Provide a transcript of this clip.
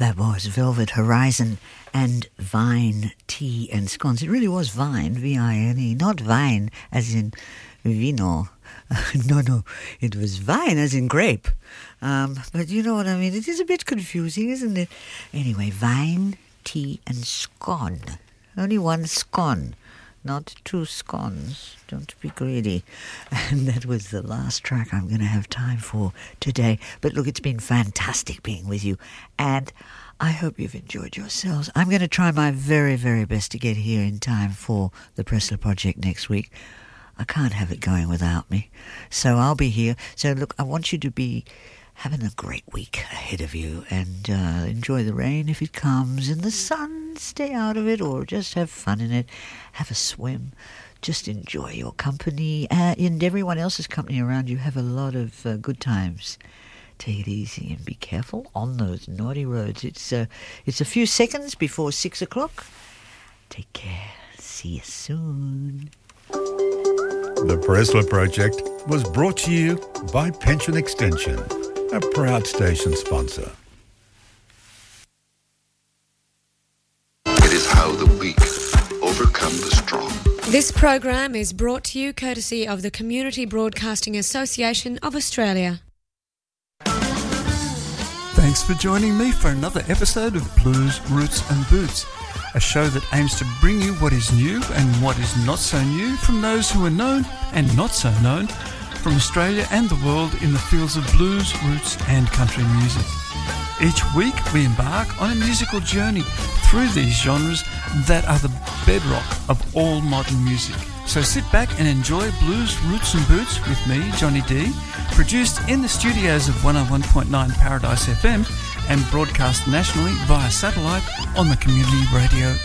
That was Velvet Horizon and Vine Tea and Scones. It really was Vine, V-I-N-E, not Vine as in vino. No, it was vine as in grape. But you know what I mean. It is a bit confusing, isn't it? Anyway, Vine, Tea and Scone. Only one scone, not two scones. Don't be greedy. And that was the last track I'm going to have time for today. But look, it's been fantastic being with you. And I hope you've enjoyed yourselves. I'm going to try my very, very best to get here in time for the Pressler Project next week. I can't have it going without me. So I'll be here. So look, I want you to be having a great week ahead of you and enjoy the rain if it comes, and the sun, stay out of it, or just have fun in it. Have a swim. Just enjoy your company and everyone else's company around you. Have a lot of good times. Take it easy and be careful on those naughty roads. It's a few seconds before 6 o'clock. Take care. See you soon. The Pressler Project was brought to you by Pension Extension, a proud station sponsor. It is how the weak overcome the strong. This program is brought to you courtesy of the Community Broadcasting Association of Australia. Thanks for joining me for another episode of Blues, Roots and Boots, a show that aims to bring you what is new and what is not so new from those who are known and not so known from Australia and the world in the fields of blues, roots and country music. Each week we embark on a musical journey through these genres that are the bedrock of all modern music. So sit back and enjoy Blues, Roots and Boots with me, Johnny D, produced in the studios of 101.9 Paradise FM and broadcast nationally via satellite on the Community Radio